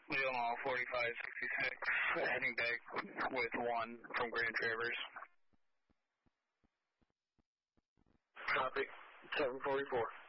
Leo 4566, heading back with 1 from Grand Traverse. Copy. 744.